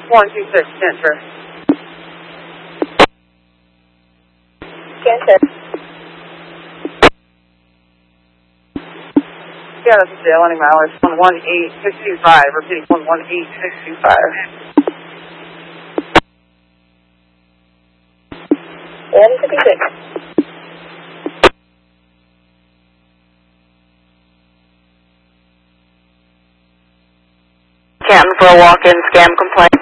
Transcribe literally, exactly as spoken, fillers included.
one two six, transfer. Transfer. Yeah, this is Dale, landing mileage one one eight six two five, repeating one one eight six two five. eleven fifty-six. Canton for a walk-in scam complaint.